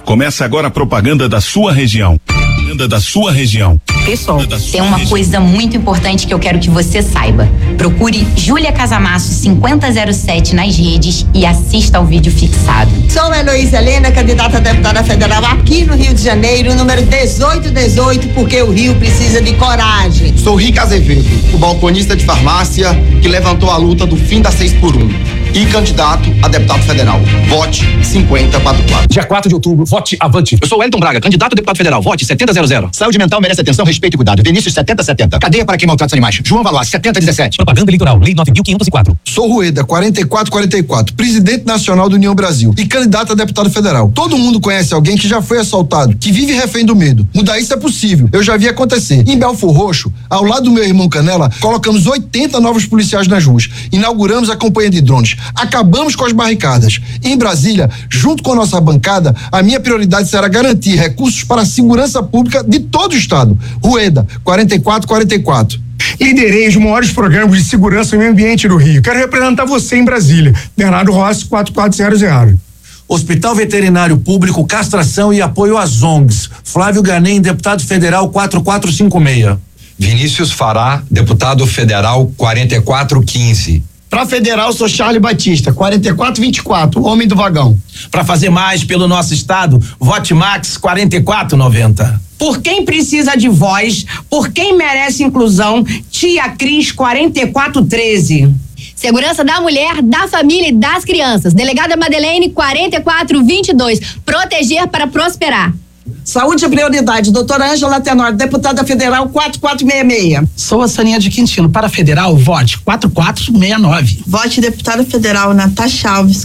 Começa agora a propaganda da sua região. Da sua região. Pessoal, tem uma coisa muito importante que eu quero que você saiba. Procure Júlia Casamasso 5007 nas redes e assista ao vídeo fixado. Sou Heloísa Helena, candidata a deputada federal aqui no Rio de Janeiro, número 1818, porque o Rio precisa de coragem. Sou Rica Azevedo, o balconista de farmácia que levantou a luta do fim da 6x1 e candidato a deputado federal. Vote 5044. Dia 4 de outubro, vote Avante. Eu sou Wellington Braga, candidato a deputado federal. Vote 7000. Saúde mental merece atenção, respeito e cuidado. Vinícius 7070. Cadeia para quem maltrata os animais. João Valois 7017. Propaganda eleitoral, lei 9504. Sou Rueda 4444, presidente nacional do União Brasil e candidato a deputado federal. Todo mundo conhece alguém que já foi assaltado, que vive refém do medo. Mudar isso é possível. Eu já vi acontecer. Em Belfor Roxo, ao lado do meu irmão Canela, colocamos 80 novos policiais nas ruas. Inauguramos a campanha de drones. Acabamos com as barricadas. Em Brasília, junto com a nossa bancada, a minha prioridade será garantir recursos para a segurança pública de todo o estado. Rueda 4444. Liderei os maiores programas de segurança e meio ambiente do Rio. Quero representar você em Brasília. Bernardo Rossi 4400. Hospital Veterinário Público, castração e apoio às ONGs. Flávio Ganem, deputado federal 4456. Vinícius Fará, deputado federal 4415. Para federal, sou Charlie Batista, 4424, homem do vagão. Para fazer mais pelo nosso estado, vote Max 4490. Por quem precisa de voz, por quem merece inclusão, Tia Cris 4413. Segurança da mulher, da família e das crianças. Delegada Madeleine 4422. Proteger para prosperar. Saúde é prioridade. Doutora Ângela Tenor, deputada federal 4466. Sou a Saninha de Quintino. Para federal, vote 4469. Vote deputada federal Natasha Alves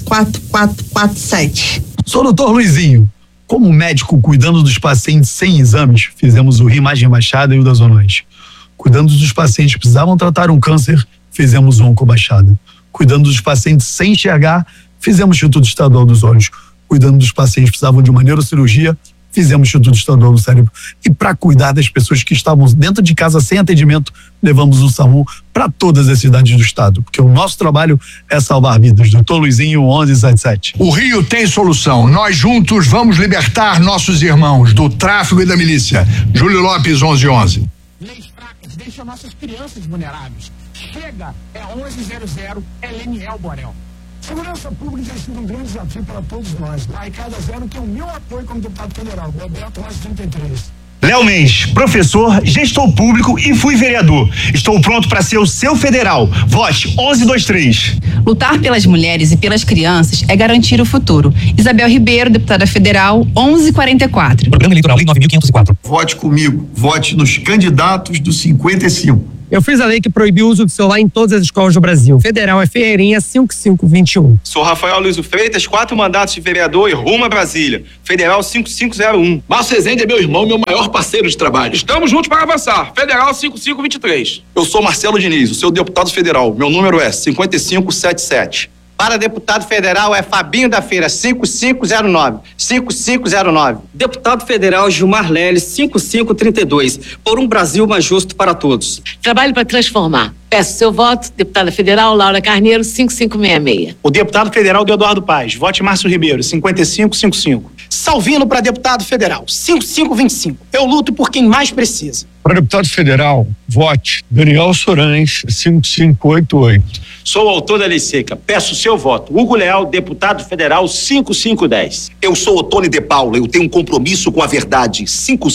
4447. Sou o doutor Luizinho. Como médico cuidando dos pacientes sem exames, fizemos o Rimagem Baixada e o da Zona Oeste. Cuidando dos pacientes que precisavam tratar um câncer, fizemos o Onco Baixada. Cuidando dos pacientes sem enxergar, fizemos o Instituto Estadual dos Olhos. Cuidando dos pacientes que precisavam de uma neurocirurgia, fizemos o Instituto Estadual do Cérebro. E para cuidar das pessoas que estavam dentro de casa sem atendimento, levamos o SAMU para todas as cidades do estado, porque o nosso trabalho é salvar vidas. Doutor Luizinho 1177. O Rio tem solução. Nós juntos vamos libertar nossos irmãos do tráfico e da milícia. Júlio Lopes 1111. Leis fracas deixam nossas crianças vulneráveis. Chega, é 1100, é Leniel Borel. Segurança pública tem sido um grande desafio para todos nós. Barricada Zero, que é o meu apoio como deputado federal, Roberto Rocha 33. Léo Mendes, professor, gestor público e fui vereador. Estou pronto para ser o seu federal. Vote 1123. Lutar pelas mulheres e pelas crianças é garantir o futuro. Isabel Ribeiro, deputada federal 1144. Programa eleitoral lei 9504. Vote comigo. Vote nos candidatos do 55. Eu fiz a lei que proibiu o uso do celular em todas as escolas do Brasil. Federal é Ferreirinha 5521. Sou Rafael Luiz Freitas, 4 mandatos de vereador e rumo a Brasília. Federal 5501. Márcio Rezende é meu irmão, meu maior parceiro de trabalho. Estamos juntos para avançar. Federal 5523. Eu sou Marcelo Diniz, o seu deputado federal. Meu número é 5577. Para deputado federal é Fabinho da Feira, 5509. 5509. Deputado federal Gilmar Leles, 5532. Por um Brasil mais justo para todos. Trabalho para transformar. Peço seu voto, deputada federal Laura Carneiro, 5566. O deputado federal Eduardo Paz, vote Márcio Ribeiro, 5555. Salvino para deputado federal, 5525. Eu luto por quem mais precisa. Para deputado federal, vote Daniel Sorães 5588. Sou o autor da lei seca. Peço seu voto. Hugo Leal, deputado federal 5510. Eu sou o Tony De Paula. Eu tenho um compromisso com a verdade.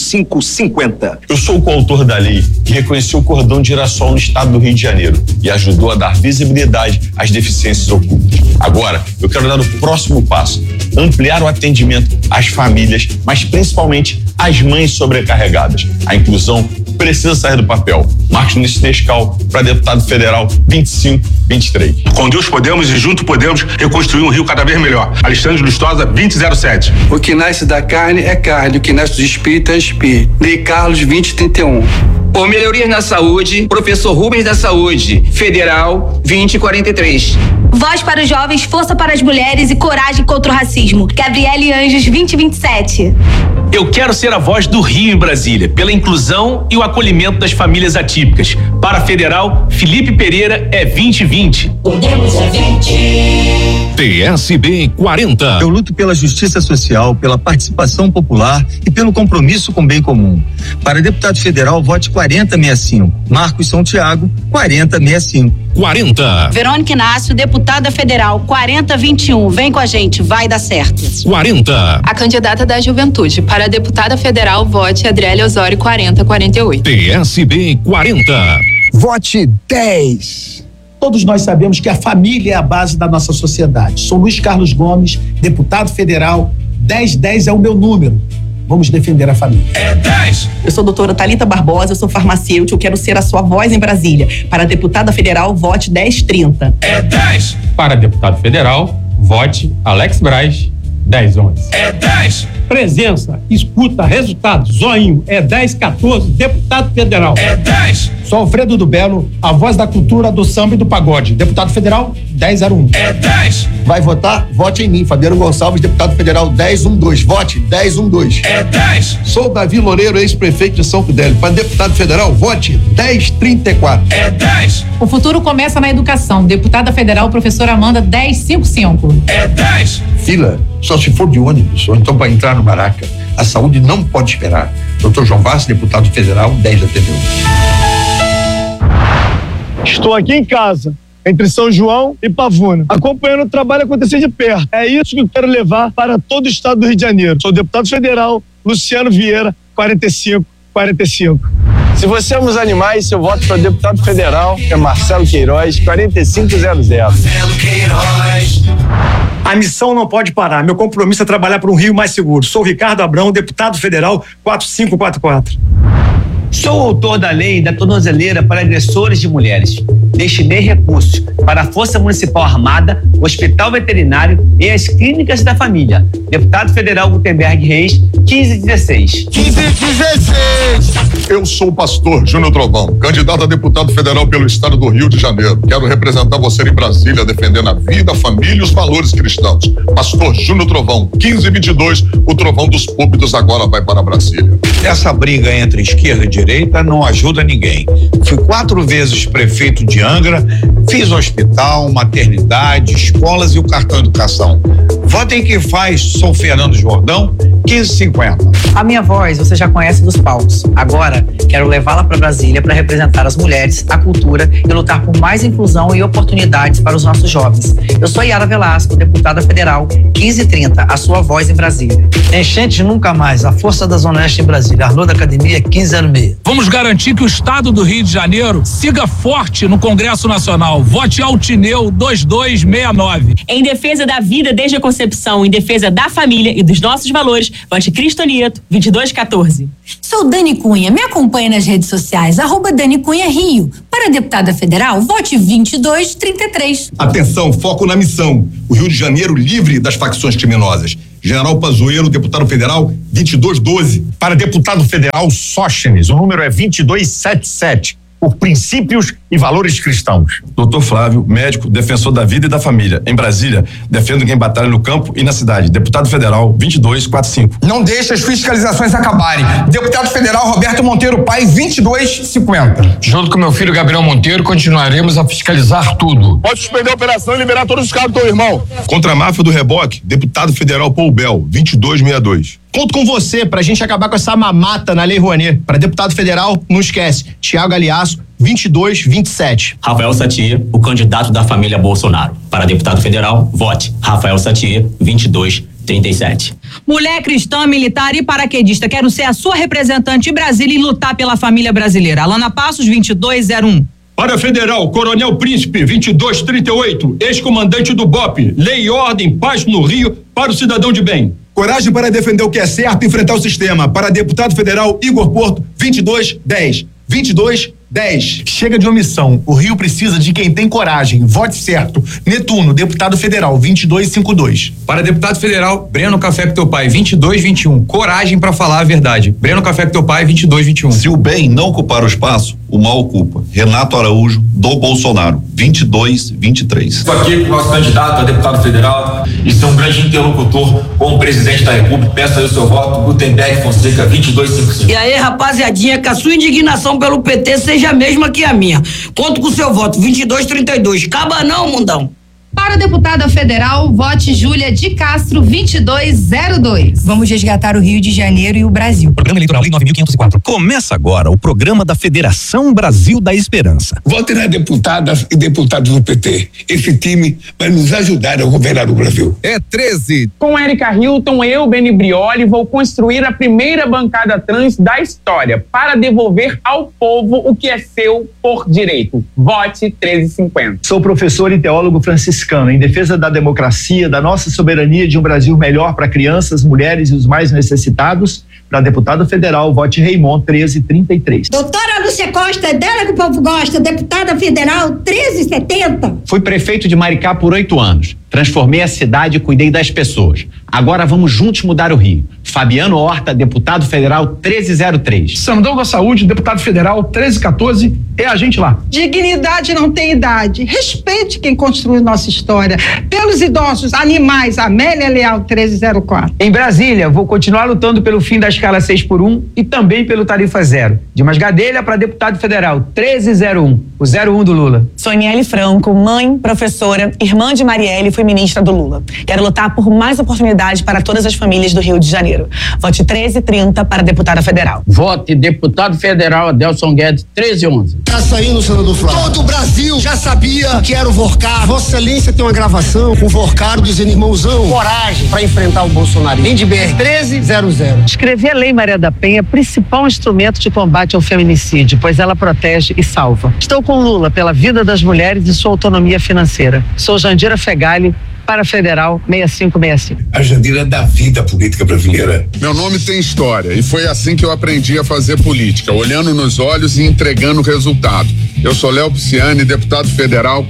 5550. Eu sou o coautor da lei que reconheceu o cordão de girassol no estado do Rio de Janeiro e ajudou a dar visibilidade às deficiências ocultas. Agora, eu quero dar o próximo passo. Ampliar o atendimento às famílias, mas principalmente às mães sobrecarregadas. A inclusão precisa sair do papel. Marcos Nunes Nescau para deputado federal 2523. Com Deus podemos e junto podemos reconstruir um Rio cada vez melhor. Alexandre Lustosa 2007. O que nasce da carne é carne, o que nasce do espírito é espírito. Ney Carlos 2031. Por melhorias na saúde, professor Rubens da Saúde, federal 2043. Voz para os jovens, força para as mulheres e coragem contra o racismo. Gabriele Anjos, 2027. Eu quero ser a voz do Rio em Brasília, pela inclusão e o acolhimento das famílias atípicas. Para a Federal, Felipe Pereira é 2020. Podemos é 20. PSB 40. Eu luto pela justiça social, pela participação popular e pelo compromisso com o bem comum. Para deputado federal, vote 4065. Marcos São Tiago, 4065. 40. Verônica Inácio, deputada federal, 4021. Vem com a gente, vai dar certo. 40. A candidata da Juventude para deputada federal, vote Adriele Osório, 4048. PSB 40. Vote 10. Todos nós sabemos que a família é a base da nossa sociedade. Sou Luiz Carlos Gomes, deputado federal. 1010 é o meu número. Vamos defender a família. É 10. Eu sou a doutora Thalita Barbosa, eu sou farmacêutica, eu quero ser a sua voz em Brasília. Para deputada federal, vote 1030. É 10. Para deputado federal, vote Alex Braz, 1011. É 10. Presença, escuta, resultado, zoinho, é 1014, deputado federal. É 10. Sou Alfredo do Belo, a voz da cultura, do samba e do pagode. Deputado federal, 1001. É 10. Vai votar? Vote em mim, Fabiano Gonçalves, deputado federal 1012. Vote 1012. É 10. Sou Davi Loureiro, ex-prefeito de São Fidélis. Para deputado federal, vote 1034. É 10. O futuro começa na educação. Deputada federal, professora Amanda, 1055. É 10. Fila, só se for de ônibus, ou então para entrar no Maraca. A saúde não pode esperar. Dr. João Vaz, deputado federal, 10 da TV. Estou aqui em casa, entre São João e Pavuna, acompanhando o trabalho acontecer de perto. É isso que eu quero levar para todo o estado do Rio de Janeiro. Sou deputado federal, Luciano Vieira, 4545. Se você ama os animais, seu voto para deputado federal é Marcelo Queiroz, 4500. Marcelo Queiroz. A missão não pode parar. Meu compromisso é trabalhar para um Rio mais seguro. Sou Ricardo Abrão, deputado federal, 4544. Sou autor da lei da tornozeleira para agressores de mulheres. Destinei recursos para a Força Municipal Armada, o Hospital Veterinário e as Clínicas da Família. Deputado Federal Gutenberg Reis, 1516. 1516. Eu sou o pastor Júnior Trovão, candidato a deputado federal pelo estado do Rio de Janeiro. Quero representar você em Brasília, defendendo a vida, a família e os valores cristãos. Pastor Júnior Trovão, 1522, o trovão dos púlpitos agora vai para Brasília. Essa briga entre esquerda e direita não ajuda ninguém. Fui 4 vezes prefeito de Angra, fiz hospital, maternidade, escolas e o cartão educação. Votem quem faz, sou Fernando Jordão, 1550. A minha voz você já conhece dos palcos. Agora, quero levá-la para Brasília para representar as mulheres, a cultura e lutar por mais inclusão e oportunidades para os nossos jovens. Eu sou Yara Velasco, deputada federal, 1530, a sua voz em Brasília. Enchente nunca mais, a força da Zona Oeste em Brasília, Arnô da Academia, 1506. Vamos garantir que o estado do Rio de Janeiro siga forte no Congresso Nacional. Vote Altineu 2269. Em defesa da vida desde a concepção, em defesa da família e dos nossos valores, vote Cristo Nieto, 2214. Sou Dani Cunha, me acompanhe nas redes sociais, @Dani Cunha Rio. Para deputada federal, vote 2233. Atenção, foco na missão. O Rio de Janeiro livre das facções criminosas. General Pazuello, deputado federal, 2212. Para deputado federal, Sóstenes, o número é 2277. Por princípios e valores cristãos. Doutor Flávio, médico, defensor da vida e da família. Em Brasília, defendo quem batalha no campo e na cidade. Deputado federal, 2245. Não deixe as fiscalizações acabarem. Deputado federal Roberto Monteiro Pai, 2250. Junto com meu filho Gabriel Monteiro, continuaremos a fiscalizar tudo. Pode suspender a operação e liberar todos os carros do teu irmão. Contra a máfia do reboque, deputado federal Paul Bel, 2262. Conto com você pra gente acabar com essa mamata na Lei Rouanet. Para deputado federal, não esquece, Tiago Aliasso, 2227. Rafael Satia, o candidato da família Bolsonaro. Para deputado federal, vote Rafael Satia, 2237. Mulher cristã, militar e paraquedista. Quero ser a sua representante em Brasília e lutar pela família brasileira. Alana Passos, 2201. Para federal, Coronel Príncipe, 2238, ex-comandante do BOP. Lei e ordem, paz no Rio, para o cidadão de bem. Coragem para defender o que é certo e enfrentar o sistema. Para deputado federal, Igor Porto, 2210. 2210. Chega de omissão. O Rio precisa de quem tem coragem. Vote certo. Netuno, deputado federal, 2252. Para deputado federal, Breno Café com teu pai, 2221. Coragem para falar a verdade. Breno Café com teu pai, 2221. Se o bem não ocupar o espaço, uma ocupa. Renato Araújo, do Bolsonaro, 2223. Estou aqui com o nosso candidato a deputado federal e ser um grande interlocutor com o presidente da República. Peço aí o seu voto, Gutenberg Fonseca, 2255. E aí, rapaziadinha, que a sua indignação pelo PT seja a mesma que a minha. Conto com o seu voto, 2232. Acaba não, mundão. Para a deputada federal, vote Júlia de Castro, 2202. Vamos resgatar o Rio de Janeiro e o Brasil. Programa Eleitoral Lei 9.504. Começa agora o programa da Federação Brasil da Esperança. Vote nas deputadas e deputados do PT. Esse time vai nos ajudar a governar o Brasil. É 13. Com Érica Hilton, eu, Beni Brioli, vou construir a primeira bancada trans da história para devolver ao povo o que é seu por direito. Vote 1350. Sou professor e teólogo franciscano em defesa da democracia, da nossa soberania, de um Brasil melhor para crianças, mulheres e os mais necessitados. Para deputado federal, vote Raymond, 1333. Doutora Lúcia Costa, é dela que o povo gosta, deputada federal, 1370. Fui prefeito de Maricá por 8 anos. Transformei a cidade e cuidei das pessoas. Agora vamos juntos mudar o Rio. Fabiano Horta, deputado federal, 1303. Sandoga Saúde, deputado federal, 1314. É a gente lá. Dignidade não tem idade. Respeite quem construiu nossa história. Pelos idosos, animais, Amélia Leal, 1304. Em Brasília, vou continuar lutando pelo fim da escala 6x1 e também pelo tarifa zero. Dimas Gadelha para deputado federal, 1301. O 01 do Lula. Sou Aniele Franco, mãe, professora, irmã de Marielle, fui ministra do Lula. Quero lutar por mais oportunidades para todas as famílias do Rio de Janeiro. Vote 1330 para deputada federal. Vote deputado federal Adelson Guedes, 1311. Tá saindo, senador Flávio. Todo o Brasil já sabia que era o Vorcar. Vossa Excelência tem uma gravação com o Vorcar dizendo, irmãozão, coragem para enfrentar o Bolsonaro. Lindbergh, 1300. Escrevi a Lei Maria da Penha, principal instrumento de combate ao feminicídio, pois ela protege e salva. Estou com Lula pela vida das mulheres e sua autonomia financeira. Sou Jandira Fegali, para Federal 6565. A Jandira da vida política brasileira. Meu nome tem história e foi assim que eu aprendi a fazer política, olhando nos olhos e entregando o resultado. Eu sou Léo Pisciani, deputado federal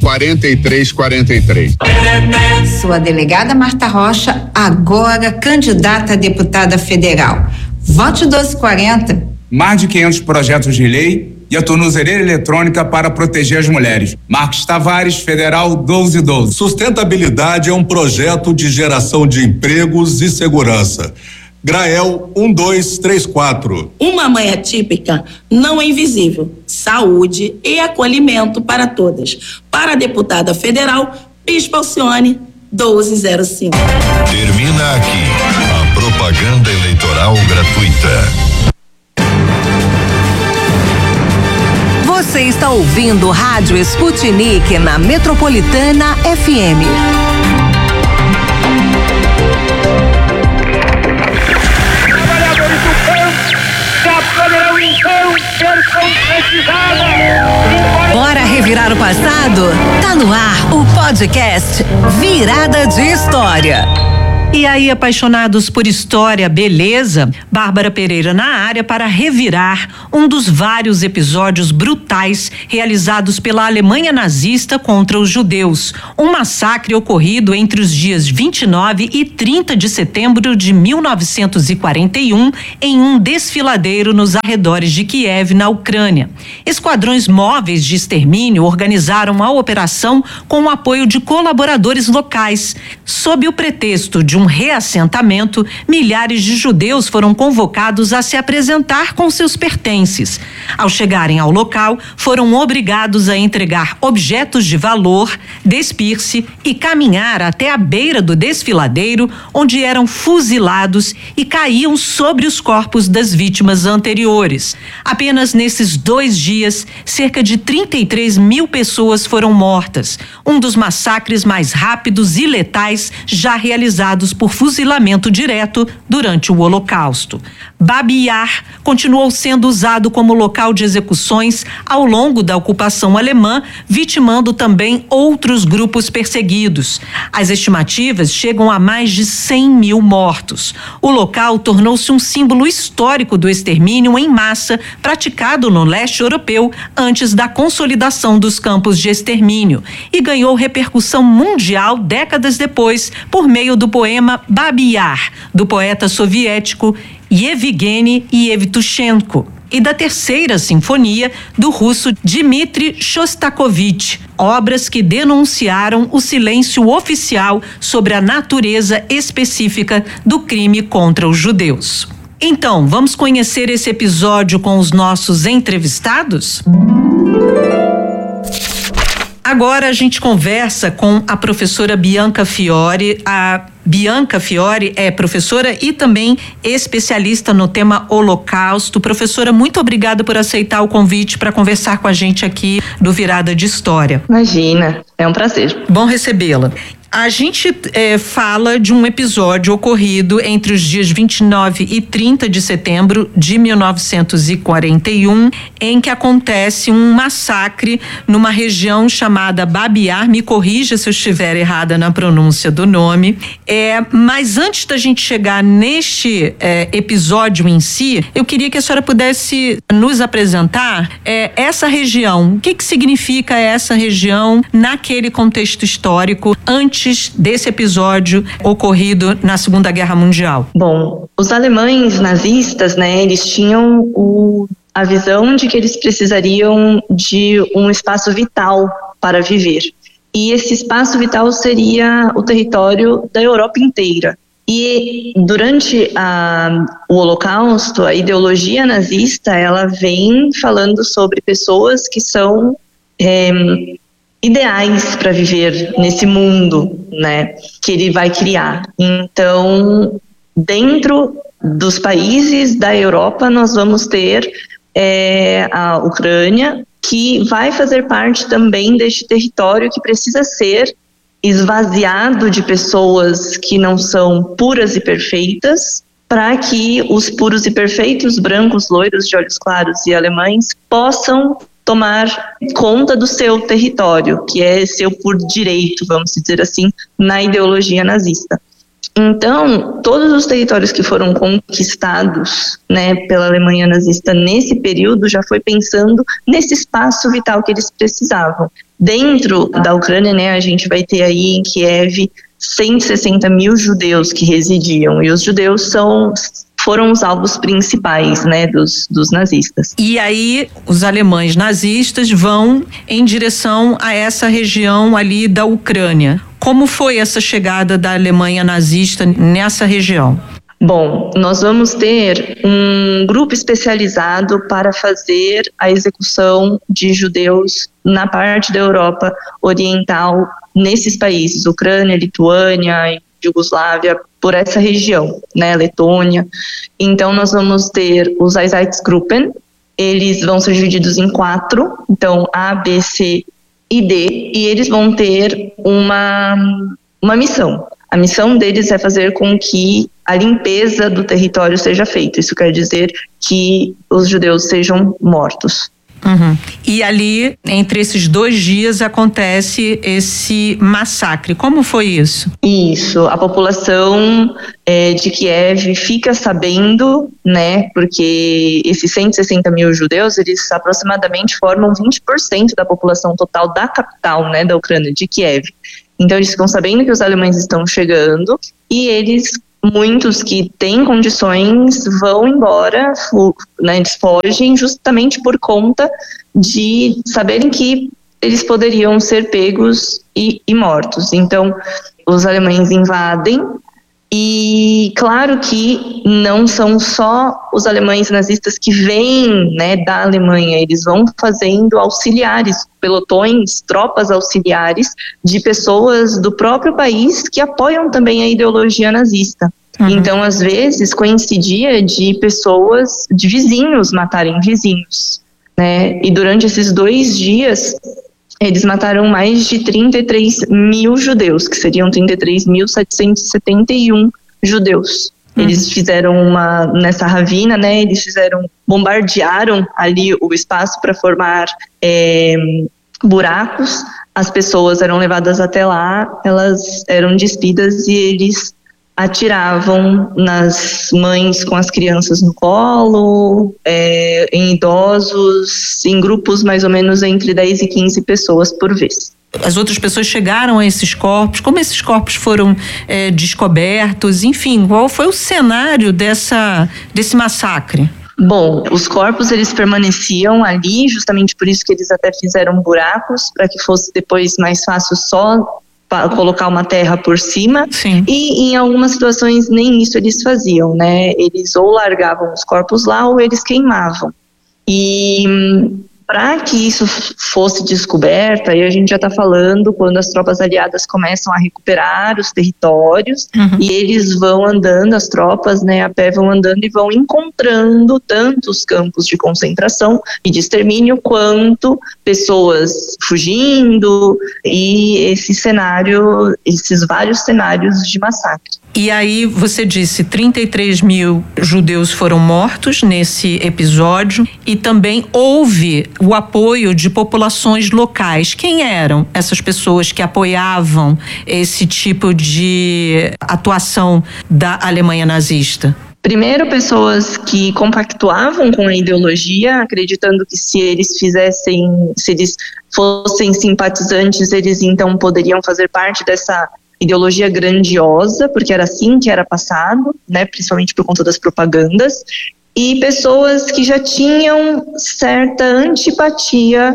4343. Sou a delegada Marta Rocha, agora candidata a deputada federal. Vote 1240. Mais de 500 projetos de lei e a tornozeleira eletrônica para proteger as mulheres. Marcos Tavares, federal 1212. Sustentabilidade é um projeto de geração de empregos e segurança. Grael 1234. Uma mãe atípica não é invisível. Saúde e acolhimento para todas. Para a deputada federal, Bispo Alcione, 1205. Termina aqui a propaganda eleitoral gratuita. Você está ouvindo Rádio Sputnik na Metropolitana FM. Trabalhadores do campo, que poderão então ser concretizados. Bora revirar o passado? Tá no ar o podcast Virada de História. E aí, apaixonados por história, beleza? Bárbara Pereira na área para revirar um dos vários episódios brutais realizados pela Alemanha nazista contra os judeus. Um massacre ocorrido entre os dias 29 e 30 de setembro de 1941 em um desfiladeiro nos arredores de Kiev, na Ucrânia. Esquadrões móveis de extermínio organizaram a operação com o apoio de colaboradores locais. Sob o pretexto de um reassentamento, milhares de judeus foram convocados a se apresentar com seus pertences. Ao chegarem ao local, foram obrigados a entregar objetos de valor, despir-se e caminhar até a beira do desfiladeiro, onde eram fuzilados e caíam sobre os corpos das vítimas anteriores. Apenas nesses 2 dias, cerca de 33 mil pessoas foram mortas, um dos massacres mais rápidos e letais já realizados por fuzilamento direto durante o Holocausto. Babi Yar continuou sendo usado como local de execuções ao longo da ocupação alemã, vitimando também outros grupos perseguidos. As estimativas chegam a mais de 100 mil mortos. O local tornou-se um símbolo histórico do extermínio em massa praticado no leste europeu antes da consolidação dos campos de extermínio e ganhou repercussão mundial décadas depois por meio do poema Babi Yar, do poeta soviético Yevgeny Yevtushenko. e da Terceira Sinfonia do russo Dmitri Shostakovich, obras que denunciaram o silêncio oficial sobre a natureza específica do crime contra os judeus. Então, vamos conhecer esse episódio com os nossos entrevistados? Agora a gente conversa com a professora Bianca Fiore. A Bianca Fiore é professora e também especialista no tema Holocausto. Professora, muito obrigada por aceitar o convite para conversar com a gente aqui do Virada de História. Imagina, é um prazer. Bom recebê-la. A gente fala de um episódio ocorrido entre os dias 29 e 30 de setembro de 1941, em que acontece um massacre numa região chamada Babi-Yar. Me corrija se eu estiver errada na pronúncia do nome. Mas antes da gente chegar neste episódio em si, eu queria que a senhora pudesse nos apresentar essa região. O que significa essa região naquele contexto histórico antes desse episódio ocorrido na Segunda Guerra Mundial? Bom, os alemães nazistas, eles tinham a visão de que eles precisariam de um espaço vital para viver. E esse espaço vital seria o território da Europa inteira. E durante o Holocausto, a ideologia nazista, ela vem falando sobre pessoas que são ideais para viver nesse mundo, que ele vai criar. Então, dentro dos países da Europa, nós vamos ter a Ucrânia, que vai fazer parte também deste território que precisa ser esvaziado de pessoas que não são puras e perfeitas, para que os puros e perfeitos, brancos, loiros, de olhos claros e alemães, possam tomar conta do seu território, que é seu por direito, vamos dizer assim, na ideologia nazista. Então, todos os territórios que foram conquistados, pela Alemanha nazista nesse período, já foi pensando nesse espaço vital que eles precisavam. Dentro da Ucrânia, a gente vai ter aí em Kiev 160 mil judeus que residiam, e os judeus foram os alvos principais, dos nazistas. E aí, os alemães nazistas vão em direção a essa região ali da Ucrânia. Como foi essa chegada da Alemanha nazista nessa região? Bom, nós vamos ter um grupo especializado para fazer a execução de judeus na parte da Europa Oriental, nesses países, Ucrânia, Lituânia, Iugoslávia, por essa região, Letônia. Então, nós vamos ter os Einsatzgruppen, eles vão ser divididos em 4, então A, B, C e D, e eles vão ter uma missão. A missão deles é fazer com que a limpeza do território seja feita. Isso quer dizer que os judeus sejam mortos. Uhum. E ali, entre esses 2 dias, acontece esse massacre. Como foi isso? Isso, a população de Kiev fica sabendo, porque esses 160 mil judeus, eles aproximadamente formam 20% da população total da capital, da Ucrânia, de Kiev. Então eles ficam sabendo que os alemães estão chegando e muitos que têm condições vão embora, eles fogem justamente por conta de saberem que eles poderiam ser pegos e mortos. Então, os alemães invadem e claro que não são só os alemães nazistas que vêm da Alemanha, eles vão fazendo auxiliares, pelotões, tropas auxiliares de pessoas do próprio país que apoiam também a ideologia nazista. Uhum. Então, às vezes, coincidia de pessoas, de vizinhos matarem vizinhos, E durante esses 2 dias, eles mataram mais de 33 mil judeus, que seriam 33.771 judeus. Eles fizeram nessa ravina, eles bombardearam ali o espaço para formar buracos. As pessoas eram levadas até lá, elas eram despidas e eles atiravam nas mães com as crianças no colo, em idosos, em grupos mais ou menos entre 10 e 15 pessoas por vez. As outras pessoas chegaram a esses corpos, como esses corpos foram descobertos, enfim, qual foi o cenário desse massacre? Bom, os corpos eles permaneciam ali, justamente por isso que eles até fizeram buracos, para que fosse depois mais fácil só colocar uma terra por cima. Sim. E em algumas situações nem isso eles faziam, né? Eles ou largavam os corpos lá ou eles queimavam. E para que isso fosse descoberto, aí a gente já está falando quando as tropas aliadas começam a recuperar os territórios, e eles vão andando, as tropas, né, a pé vão andando e vão encontrando tanto os campos de concentração e de extermínio, quanto pessoas fugindo, e esses vários cenários de massacre. E aí você disse 33 mil judeus foram mortos nesse episódio, e também houve o apoio de populações locais. Quem eram essas pessoas que apoiavam esse tipo de atuação da Alemanha nazista? Primeiro, pessoas que compactuavam com a ideologia, acreditando que se eles fossem simpatizantes, eles então poderiam fazer parte dessa ideologia grandiosa, porque era assim que era passado, né, principalmente por conta das propagandas, e pessoas que já tinham certa antipatia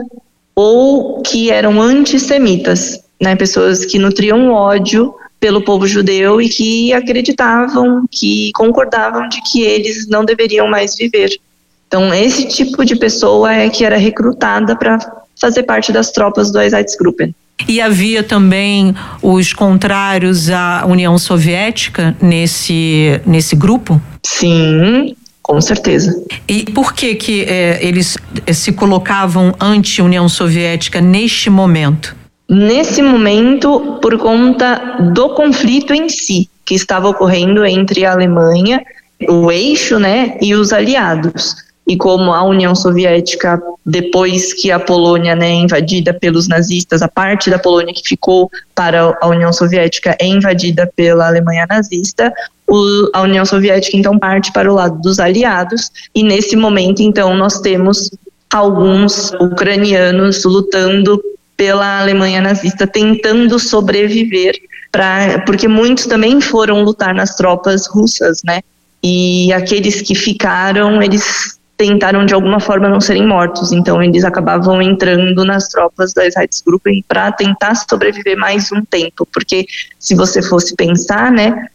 ou que eram antissemitas, né, pessoas que nutriam ódio pelo povo judeu e que acreditavam, que concordavam de que eles não deveriam mais viver. Então, esse tipo de pessoa é que era recrutada para fazer parte das tropas do Einsatzgruppen. E havia também os contrários à União Soviética nesse grupo? Sim, com certeza. E por que eles se colocavam anti-União Soviética neste momento? Nesse momento, por conta do conflito em si, que estava ocorrendo entre a Alemanha, o eixo, né, e os aliados. E como a União Soviética, depois que a Polônia, né, é invadida pelos nazistas, a parte da Polônia que ficou para a União Soviética é invadida pela Alemanha nazista, a União Soviética então parte para o lado dos aliados, e nesse momento então nós temos alguns ucranianos lutando pela Alemanha nazista, tentando sobreviver, porque muitos também foram lutar nas tropas russas, né? E aqueles que ficaram, eles tentaram de alguma forma não serem mortos, então eles acabavam entrando nas tropas da Einsatzgruppen para tentar sobreviver mais um tempo, porque se você fosse pensar, né,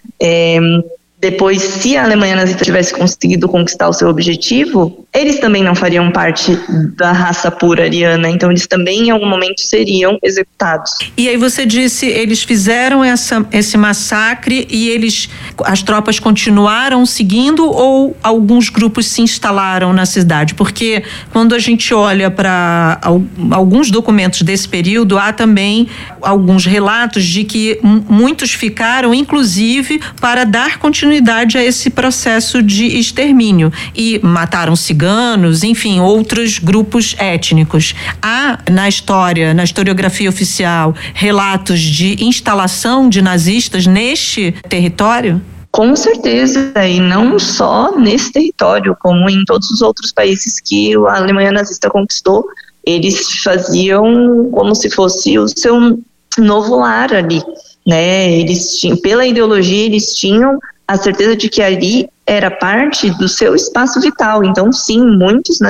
depois, se a Alemanha nazista tivesse conseguido conquistar o seu objetivo, eles também não fariam parte da raça pura ariana, então eles também em algum momento seriam executados. E aí você disse, eles fizeram esse massacre e as tropas continuaram seguindo, ou alguns grupos se instalaram na cidade? Porque quando a gente olha para alguns documentos desse período, há também alguns relatos de que muitos ficaram, inclusive, para dar continuidade a esse processo de extermínio, e mataram ciganos, enfim, outros grupos étnicos. Há na historiografia oficial, relatos de instalação de nazistas neste território? Com certeza, e não só nesse território, como em todos os outros países que a Alemanha nazista conquistou, eles faziam como se fosse o seu novo lar ali, né? Eles tinham, pela ideologia, eles tinham a certeza de que ali era parte do seu espaço vital. Então, sim, muitos